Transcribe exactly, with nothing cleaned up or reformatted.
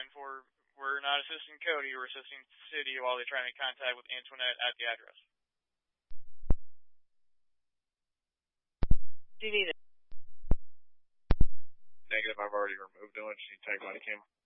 ten four. We're not assisting Cody, we're assisting City while they try to make contact with Antoinette at the address. Do you need it? Negative, I've already removed him. She take body cam.